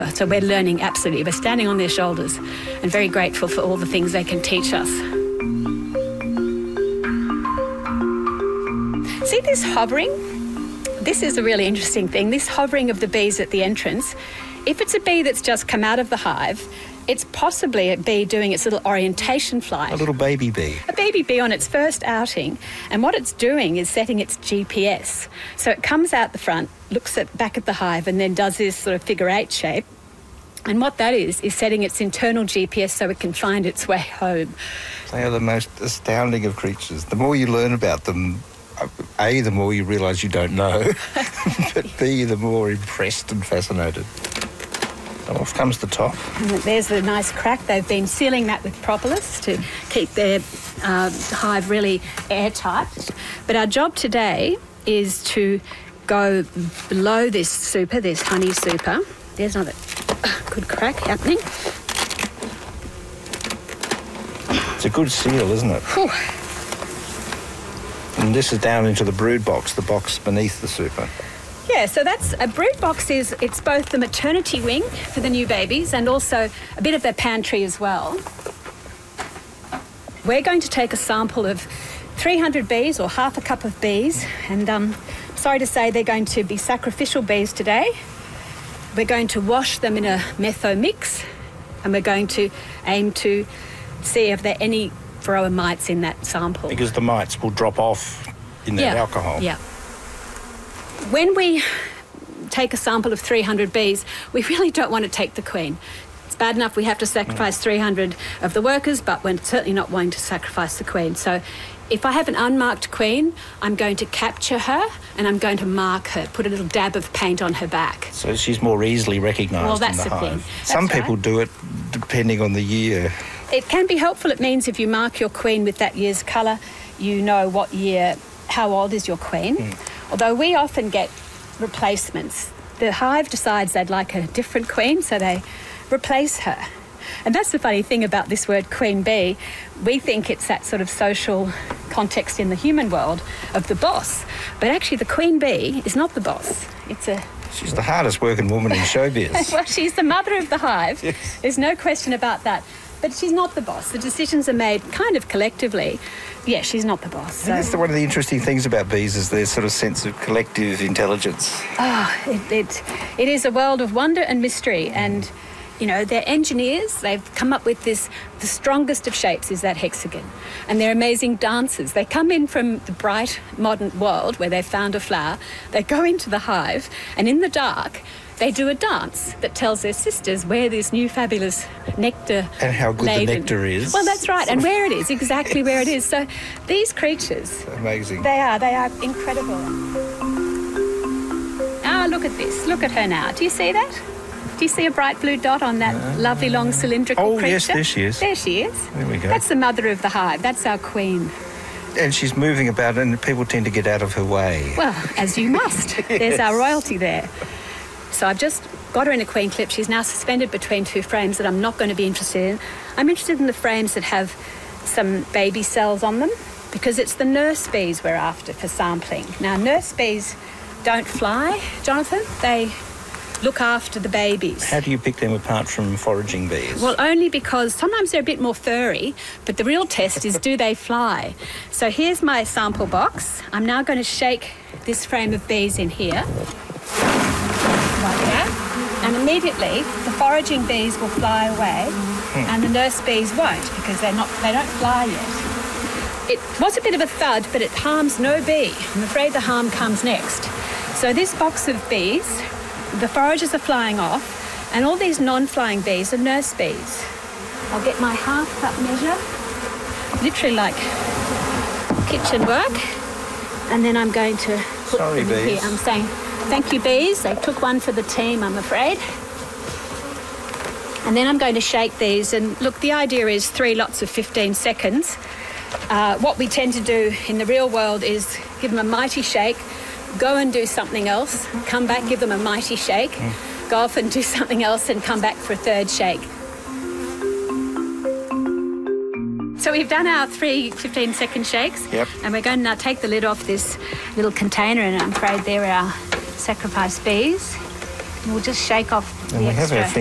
So we're learning absolutely. We're standing on their shoulders and very grateful for all the things they can teach us. See this hovering? This is a really interesting thing. This hovering of the bees at the entrance. If it's a bee that's just come out of the hive, it's possibly a bee doing its little orientation flight. A little baby bee. A baby bee on its first outing. And what it's doing is setting its GPS. So it comes out the front, looks back at the hive, and then does this sort of figure 8 shape. And what that is setting its internal GPS so it can find its way home. They are the most astounding of creatures. The more you learn about them, A, the more you realise you don't know, but B, the more impressed and fascinated. And off comes the top. And there's the nice crack. They've been sealing that with propolis to keep their hive really airtight. But our job today is to go below this super, this honey super. There's another good crack happening. It's a good seal, isn't it? Whew. And this is down into the brood box, the box beneath the super. Yeah, so that's a brood box. It's both the maternity wing for the new babies and also a bit of their pantry as well. We're going to take a sample of 300 bees or half a cup of bees, and sorry to say they're going to be sacrificial bees today. We're going to wash them in a metho mix, and we're going to aim to see if there are any varroa mites in that sample. Because the mites will drop off in that alcohol. Yeah. When we take a sample of 300 bees, we really don't want to take the queen. It's bad enough we have to sacrifice 300 of the workers, but we're certainly not wanting to sacrifice the queen. So if I have an unmarked queen, I'm going to capture her and I'm going to mark her, put a little dab of paint on her back. So she's more easily recognised in the hive. Thing. Some people do it depending on the year. It can be helpful. It means if you mark your queen with that year's colour, you know what year, how old is your queen. Although we often get replacements. The hive decides they'd like a different queen, so they replace her. And that's the funny thing about this word queen bee. We think it's that sort of social context in the human world of the boss. But actually the queen bee is not the boss. She's the hardest working woman in showbiz. Well, she's the mother of the hive. Yes. There's no question about that. But she's not the boss. The decisions are made kind of collectively. Yeah, she's not the boss. So. That's one of the interesting things about bees is their sort of sense of collective intelligence. It is a world of wonder and mystery. And, you know, they're engineers. They've come up with this. The strongest of shapes is that hexagon. And they're amazing dancers. They come in from the bright modern world where they've found a flower. They go into the hive and in the dark they do a dance that tells their sisters where this new fabulous nectar and how good the nectar is. Well, that's right, and where it is, exactly where it is. So these creatures, amazing. They are incredible. Ah, look at this. Look at her now. Do you see that? Do you see a bright blue dot on that lovely long cylindrical creature? Oh, yes, there she is. There she is. There we go. That's the mother of the hive. That's our queen. And she's moving about and people tend to get out of her way. Well, as you must. Yes. There's our royalty there. So I've just got her in a queen clip. She's now suspended between two frames that I'm not going to be interested in. I'm interested in the frames that have some baby cells on them because it's the nurse bees we're after for sampling. Now, nurse bees don't fly, Jonathan. They look after the babies. How do you pick them apart from foraging bees? Well, only because sometimes they're a bit more furry, but the real test is do they fly? So here's my sample box. I'm now going to shake this frame of bees in here. Like that. And immediately the foraging bees will fly away and the nurse bees won't because they don't fly yet. It was a bit of a thud, but it harms no bee. I'm afraid the harm comes next. So this box of bees, the foragers are flying off and all these non-flying bees are nurse bees. I'll get my half-cup measure, literally like kitchen work, and then I'm going to put them in here. I'm saying, thank you, bees. They took one for the team, I'm afraid. And then I'm going to shake these. And look, the idea is 3 lots of 15 seconds. What we tend to do in the real world is give them a mighty shake, go and do something else, come back, give them a mighty shake, go off and do something else and come back for a third shake. So we've done our 3 15-second shakes. Yep. And we're going to now take the lid off this little container, and I'm afraid they're our sacrifice bees. We'll just shake off And the we have our extra.